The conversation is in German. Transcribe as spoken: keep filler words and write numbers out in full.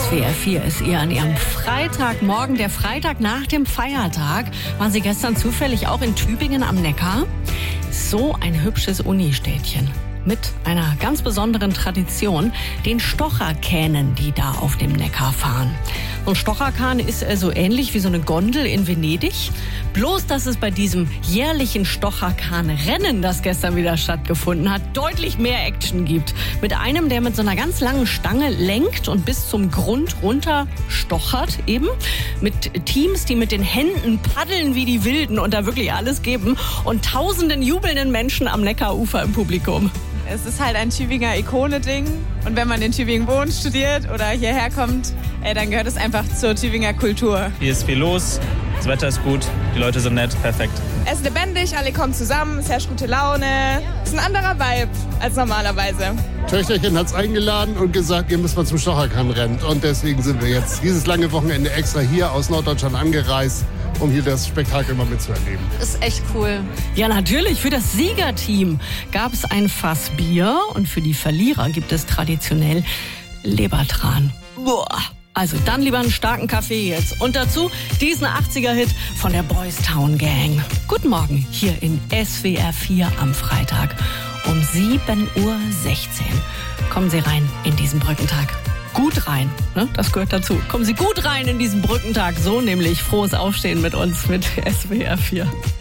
S W R vier ist ihr an ihrem Freitagmorgen, der Freitag nach dem Feiertag. Waren Sie gestern zufällig auch in Tübingen am Neckar? So ein hübsches Unistädtchen mit einer ganz besonderen Tradition, den Stocherkähnen, die da auf dem Neckar fahren. So ein Stocherkahn ist so ähnlich wie so eine Gondel in Venedig. Bloß, dass es bei diesem jährlichen Stocherkahn-Rennen, das gestern wieder stattgefunden hat, deutlich mehr Action gibt. Mit einem, der mit so einer ganz langen Stange lenkt und bis zum Grund runter stochert eben. Mit Teams, die mit den Händen paddeln wie die Wilden und da wirklich alles geben. Und tausenden jubelnden Menschen am Neckarufer im Publikum. Es ist halt ein Tübinger Ikone-Ding. Und wenn man in Tübingen wohnt, studiert oder hierher kommt, äh, dann gehört es einfach zur Tübinger Kultur. Hier ist viel los, das Wetter ist gut, die Leute sind nett, perfekt. Es ist lebendig, alle kommen zusammen, es herrscht gute Laune. Es ist ein anderer Vibe als normalerweise. Töchterchen hat es eingeladen und gesagt, ihr müsst mal zum Stocherkahn rennen. Und deswegen sind wir jetzt dieses lange Wochenende extra hier aus Norddeutschland angereist, um hier das Spektakel mal mitzuerleben. Ist echt cool. Ja, natürlich. Für das Siegerteam gab es ein Fass Bier und für die Verlierer gibt es traditionell Lebertran. Boah. Also dann lieber einen starken Kaffee jetzt. Und dazu diesen achtziger-Hit von der Boys Town Gang. Guten Morgen hier in S W R vier am Freitag um sieben Uhr sechzehn. Kommen Sie rein in diesen Brückentag. Gut rein, ne? Das gehört dazu. Kommen Sie gut rein in diesen Brückentag. So nämlich frohes Aufstehen mit uns, mit S W R vier.